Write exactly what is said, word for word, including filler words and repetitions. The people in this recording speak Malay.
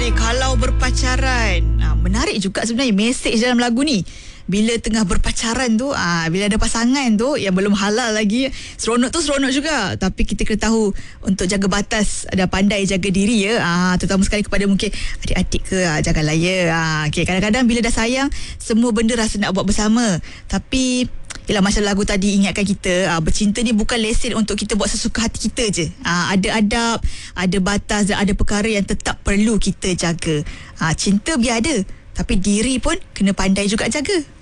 tadi, kalau berpacaran. Ha, menarik juga sebenarnya mesej dalam lagu ni. Bila tengah berpacaran tu, ah, bila ada pasangan tu yang belum halal lagi, seronok tu seronok juga. Tapi kita kena tahu untuk jaga batas dan pandai jaga diri ya. Ah, terutama sekali kepada mungkin adik-adik ke, ah, janganlah ya. Ah, okay, kadang-kadang bila dah sayang, semua benda rasa nak buat bersama. Tapi yelah, macam lagu tadi ingatkan kita, ah, bercinta ni bukan lesen untuk kita buat sesuka hati kita je. Ah, ada adab, ada batas dan ada perkara yang tetap perlu kita jaga. Ah, cinta biar ada, tapi diri pun kena pandai juga jaga.